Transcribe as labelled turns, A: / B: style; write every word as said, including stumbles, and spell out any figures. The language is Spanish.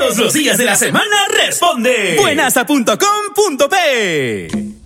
A: Todos los días de la semana responde. Buenasa punto com punto pe